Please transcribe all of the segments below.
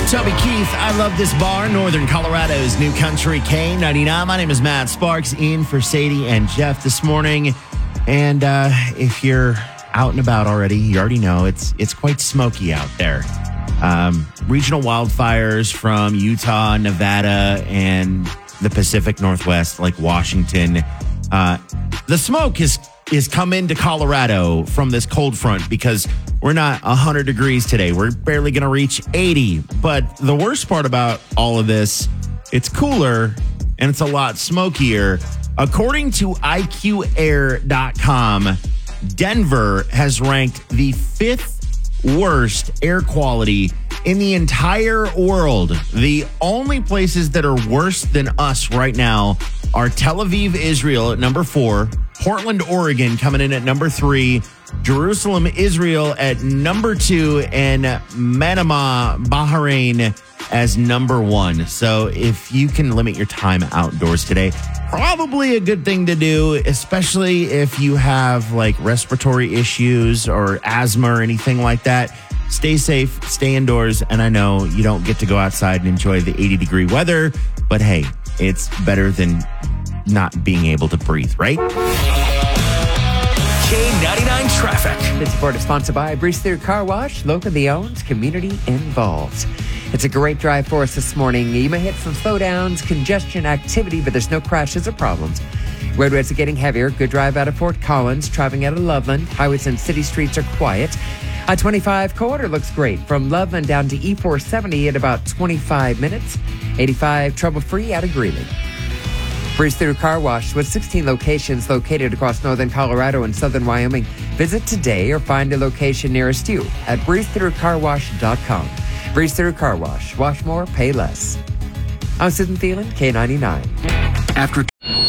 Toby Keith, I love this bar, Northern Colorado's New Country K99. My name is Matt Sparks, in for Sadie and Jeff this morning. And if you're out and about already, you already know it's quite smoky out there. Regional wildfires from Utah, Nevada, and the Pacific Northwest, like Washington. The smoke is come into Colorado from this cold front because we're not 100 degrees today. We're barely going to reach 80. But the worst part about all of this, it's cooler and it's a lot smokier. According to IQAir.com, Denver has ranked the 5th worst air quality in the entire world. The only places that are worse than us right now are Tel Aviv, Israel at number 4, Portland, Oregon coming in at number 3, Jerusalem, Israel at number 2, and Manama, Bahrain as number 1. So if you can limit your time outdoors today, probably a good thing to do, especially if you have like respiratory issues or asthma or anything like that. Stay safe, stay indoors, and I know you don't get to go outside and enjoy the 80-degree weather, but hey, it's better than not being able to breathe, right? K99 Traffic. This report is sponsored by Breeze Through Car Wash, locally owned, community involved. It's a great drive for us this morning. You may hit some slowdowns, congestion activity, but there's no crashes or problems. Roadways are getting heavier. Good drive out of Fort Collins, traveling out of Loveland. Highways and city streets are quiet. I-25 corridor looks great from Loveland down to E470 in about 25 minutes. 85 trouble-free out of Greeley. Breeze Through Car Wash with 16 locations located across northern Colorado and southern Wyoming. Visit today or find a location nearest you at breezethroughcarwash.com. Breeze Through Car Wash. Wash more, pay less. I'm Susan Thielen, K99. After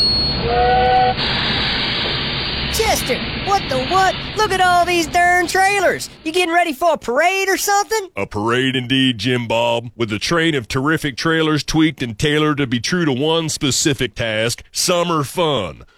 Chester, what the what? Look at all these darn trailers. You getting ready for a parade or something? A parade indeed, Jim Bob, with a train of terrific trailers tweaked and tailored to be true to one specific task, summer fun.